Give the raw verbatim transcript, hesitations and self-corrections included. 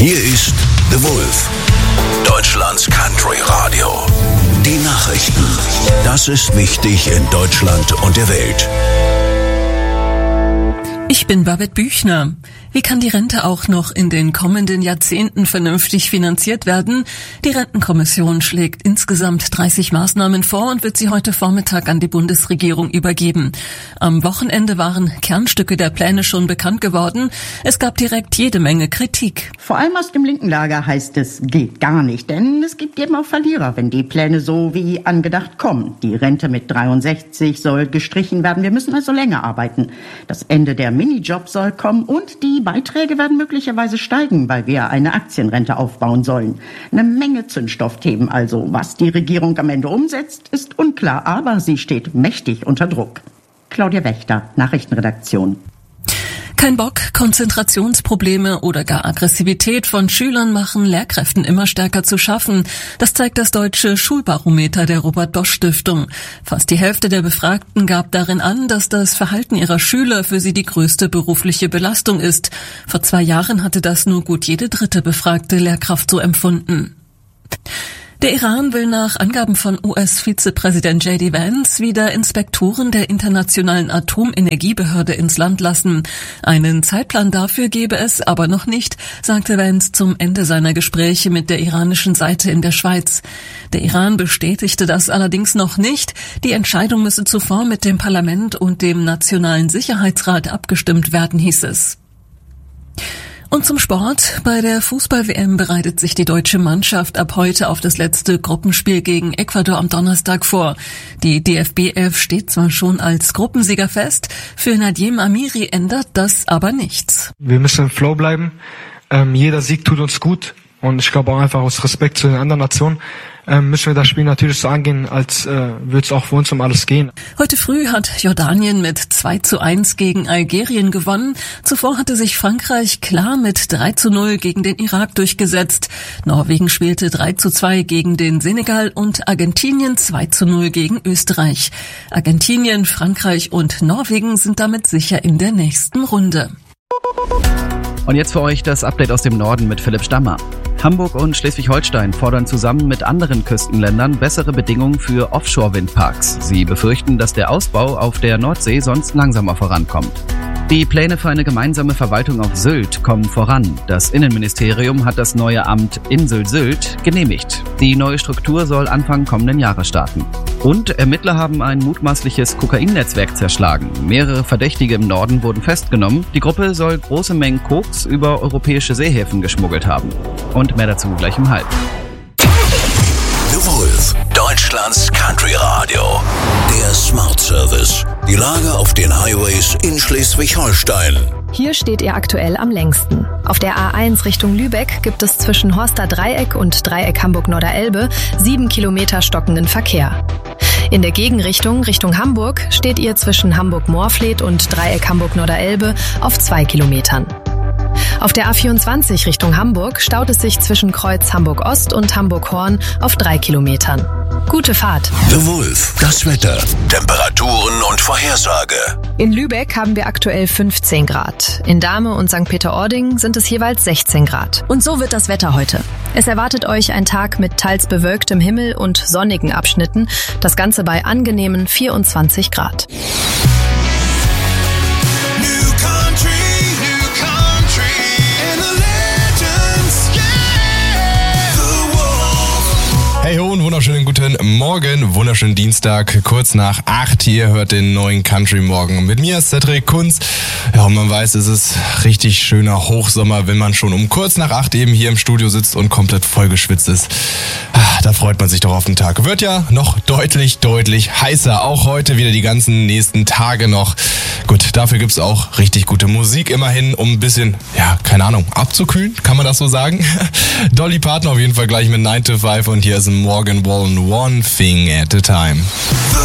Hier ist The Wolf, Deutschlands Country Radio. Die Nachrichten. Das ist wichtig in Deutschland und der Welt. Ich bin Babette Büchner. Wie kann die Rente auch noch in den kommenden Jahrzehnten vernünftig finanziert werden? Die Rentenkommission schlägt insgesamt dreißig Maßnahmen vor und wird sie heute Vormittag an die Bundesregierung übergeben. Am Wochenende waren Kernstücke der Pläne schon bekannt geworden. Es gab direkt jede Menge Kritik. Vor allem aus dem linken Lager heißt es, geht gar nicht, denn es gibt eben auch Verlierer, wenn die Pläne so wie angedacht kommen. Die Rente mit dreiundsechzig soll gestrichen werden. Wir müssen also länger arbeiten. Das Ende der Minijob soll kommen und die Beiträge werden möglicherweise steigen, weil wir eine Aktienrente aufbauen sollen. Eine Menge Zündstoffthemen also. Was die Regierung am Ende umsetzt, ist unklar, aber sie steht mächtig unter Druck. Claudia Wächter, Nachrichtenredaktion. Kein Bock, Konzentrationsprobleme oder gar Aggressivität von Schülern machen Lehrkräften immer stärker zu schaffen. Das zeigt das deutsche Schulbarometer der Robert-Bosch-Stiftung. Fast die Hälfte der Befragten gab darin an, dass das Verhalten ihrer Schüler für sie die größte berufliche Belastung ist. Vor zwei Jahren hatte das nur gut jede dritte befragte Lehrkraft so empfunden. Der Iran will nach Angaben von U S-Vizepräsident J D Vance wieder Inspektoren der Internationalen Atomenergiebehörde ins Land lassen. Einen Zeitplan dafür gebe es aber noch nicht, sagte Vance zum Ende seiner Gespräche mit der iranischen Seite in der Schweiz. Der Iran bestätigte das allerdings noch nicht. Die Entscheidung müsse zuvor mit dem Parlament und dem Nationalen Sicherheitsrat abgestimmt werden, hieß es. Und zum Sport. Bei der Fußball-W M bereitet sich die deutsche Mannschaft ab heute auf das letzte Gruppenspiel gegen Ecuador am Donnerstag vor. Die D F B elf steht zwar schon als Gruppensieger fest, für Nadiem Amiri ändert das aber nichts. Wir müssen im Flow bleiben. Ähm, jeder Sieg tut uns gut und ich glaube auch einfach aus Respekt zu den anderen Nationen ähm, müssen wir das Spiel natürlich so angehen, als äh, würde es auch für uns um alles gehen. Heute früh hat Jordanien mit zwei zu eins gegen Algerien gewonnen. Zuvor hatte sich Frankreich klar mit drei zu null gegen den Irak durchgesetzt. Norwegen spielte drei zu zwei gegen den Senegal und Argentinien zwei zu null gegen Österreich. Argentinien, Frankreich und Norwegen sind damit sicher in der nächsten Runde. Und jetzt für euch das Update aus dem Norden mit Philipp Stammer. Hamburg und Schleswig-Holstein fordern zusammen mit anderen Küstenländern bessere Bedingungen für Offshore-Windparks. Sie befürchten, dass der Ausbau auf der Nordsee sonst langsamer vorankommt. Die Pläne für eine gemeinsame Verwaltung auf Sylt kommen voran. Das Innenministerium hat das neue Amt Insel Sylt genehmigt. Die neue Struktur soll Anfang kommenden Jahres starten. Und Ermittler haben ein mutmaßliches Kokainnetzwerk zerschlagen. Mehrere Verdächtige im Norden wurden festgenommen. Die Gruppe soll große Mengen Koks über europäische Seehäfen geschmuggelt haben. Und mehr dazu gleich um halb. The Wolf, Deutschlands Country Radio. Der Smart Service. Die Lage auf den Highways in Schleswig-Holstein. Hier steht ihr aktuell am längsten. Auf der A eins Richtung Lübeck gibt es zwischen Horster Dreieck und Dreieck Hamburg-Norderelbe sieben Kilometer stockenden Verkehr. In der Gegenrichtung, Richtung Hamburg, steht ihr zwischen Hamburg-Moorfleet und Dreieck Hamburg-Norderelbe auf zwei Kilometern. Auf der A vierundzwanzig Richtung Hamburg staut es sich zwischen Kreuz Hamburg-Ost und Hamburg-Horn auf drei Kilometern. Gute Fahrt. The Wolf, das Wetter, Temperaturen und Vorhersage. In Lübeck haben wir aktuell fünfzehn Grad. In Dahme und Sankt Peter-Ording sind es jeweils sechzehn Grad. Und so wird das Wetter heute. Es erwartet euch ein Tag mit teils bewölktem Himmel und sonnigen Abschnitten. Das Ganze bei angenehmen vierundzwanzig Grad. Hey ho und wunderschönen guten Morgen, wunderschönen Dienstag, kurz nach acht. Ihr hört den neuen Country Morgen. Mit mir ist Cedric Kunz. Ja, und man weiß, es ist richtig schöner Hochsommer, wenn man schon um kurz nach acht eben hier im Studio sitzt und komplett vollgeschwitzt ist. Da freut man sich doch auf den Tag. Wird ja noch deutlich, deutlich heißer. Auch heute wieder die ganzen nächsten Tage noch. Gut, dafür gibt's auch richtig gute Musik immerhin, um ein bisschen, ja, keine Ahnung, abzukühlen, kann man das so sagen? Dolly Parton auf jeden Fall gleich mit nine to five und hier ist Morgan Wallen, One Thing at a Time.